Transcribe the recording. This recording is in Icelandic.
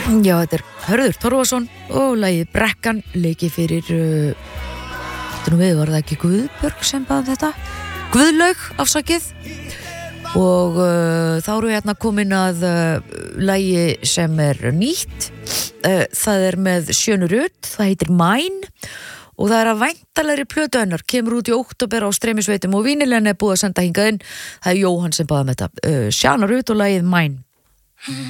Já, þetta Hörður Torfason og lagið Brekkan leikið fyrir nú við var það ekki Guðbjörg sem bað þetta Guðlaug afsakið og þá erum við hérna komin að lagi sem nýtt það með Sjönu Rut, það heitir Mæn og það að væntalegri plötu hennar kemur út í október á streymisveitum og vínilega búið að senda hingað inn það Jóhann sem baða með þetta Sjöna Rut og lagið Mæn